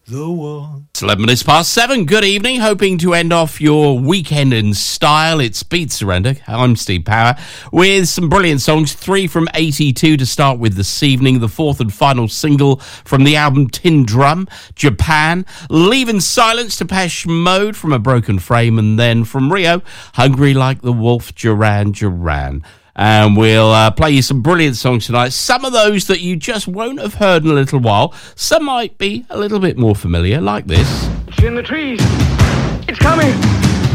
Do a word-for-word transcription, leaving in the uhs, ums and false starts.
the one. It's eleven minutes past seven. Good evening. Hoping to end off your weekend in style. It's Beat Surrender. I'm Steve Power with some brilliant songs. Three from eighty-two to start with this evening. The fourth and final single from the album Tin Drum, Japan. Leaving Silence, Depeche Mode from A Broken Frame. And then from Rio, Hungry Like the Wolf, Duran Duran. And we'll uh, play you some brilliant songs tonight. Some of those that you just won't have heard in a little while. Some might be a little bit more familiar, like this. It's in the trees. It's coming.